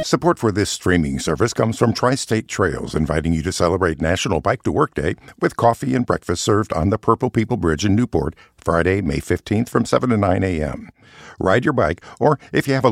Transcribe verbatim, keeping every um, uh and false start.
Support for this streaming service comes from Tri-State Trails, inviting you to celebrate National Bike to Work Day with coffee and breakfast served on the Purple People Bridge in Newport, Friday, May fifteenth from seven to nine a.m. Ride your bike, or if you have a